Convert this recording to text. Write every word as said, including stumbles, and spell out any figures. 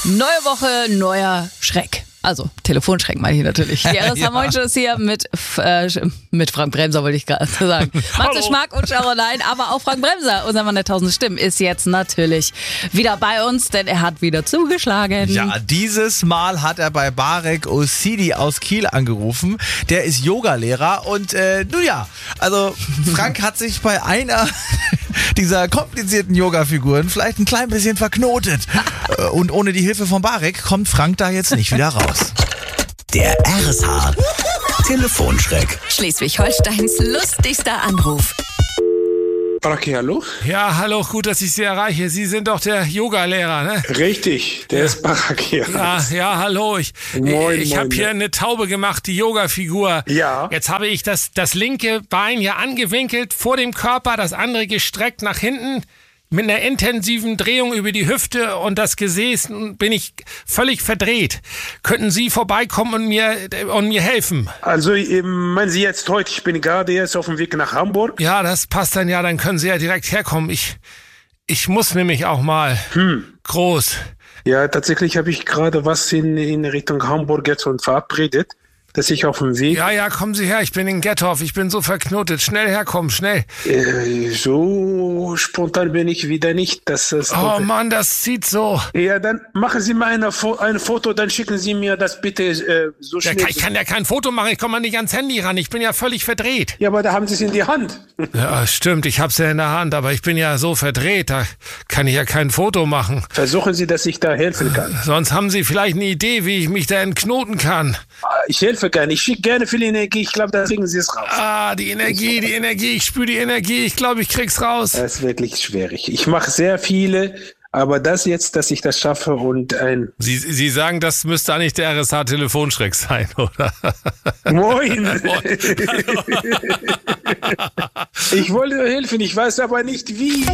Neue Woche, neuer Schreck. Also, Telefonschreck meine ich natürlich. Die R S H-Moin-Show ist hier mit, äh, mit Frank Bremser, wollte ich gerade sagen. Matze Schmack und Caroline, aber auch Frank Bremser, unser Mann der tausend Stimmen, ist jetzt natürlich wieder bei uns, denn er hat wieder zugeschlagen. Ja, dieses Mal hat er bei Barek Osidi aus Kiel angerufen. Der ist Yogalehrer und äh, nun ja, also Frank hat sich bei einer dieser komplizierten Yoga-Figuren vielleicht ein klein bisschen verknotet. Und ohne die Hilfe von Barek kommt Frank da jetzt nicht wieder raus. Der R S H Telefonschreck. Schleswig-Holsteins lustigster Anruf. Baraki, hallo? Ja, hallo, gut, dass ich Sie erreiche. Sie sind doch der Yoga-Lehrer, ne? Richtig, der ja. ist Baraki. Ja, ja, hallo. Ich, moin, ich habe hier eine Taube gemacht, die Yoga-Figur. Ja. Jetzt habe ich das, das linke Bein hier angewinkelt vor dem Körper, das andere gestreckt nach hinten. Mit einer intensiven Drehung über die Hüfte und das Gesäß bin ich völlig verdreht. Könnten Sie vorbeikommen und mir, und mir helfen? Also, meinen Sie jetzt heute, ich bin gerade jetzt auf dem Weg nach Hamburg? Ja, das passt dann ja, dann können Sie ja direkt herkommen. Ich, ich muss nämlich auch mal hm. groß. Ja, tatsächlich habe ich gerade was in, in Richtung Hamburg jetzt und verabredet, dass ich auf dem Weg... Ja, ja, kommen Sie her, ich bin in Gettorf, ich bin so verknotet. Schnell herkommen, schnell. Äh, so spontan bin ich wieder nicht. Dass das oh Mann, das zieht so. Ja, dann machen Sie mal eine, ein Foto, dann schicken Sie mir das bitte äh, so schnell. Ja, ich kann ja kein Foto machen, ich komme mal nicht ans Handy ran, ich bin ja völlig verdreht. Ja, aber da haben Sie es in die Hand. Ja, stimmt, ich hab's ja in der Hand, aber ich bin ja so verdreht, da kann ich ja kein Foto machen. Versuchen Sie, dass ich da helfen kann. Sonst haben Sie vielleicht eine Idee, wie ich mich da entknoten kann. Ich helfe gerne. Ich schicke gerne viel Energie. Ich glaube, da kriegen Sie es raus. Ah, die Energie, die Energie. Ich spüre die Energie. Ich glaube, ich krieg's raus. Das ist wirklich schwierig. Ich mache sehr viele, aber das jetzt, dass ich das schaffe und ein... Sie, Sie sagen, das müsste eigentlich der R S H-Telefonschreck sein, oder? Moin. Ich wollte helfen, ich weiß aber nicht wie.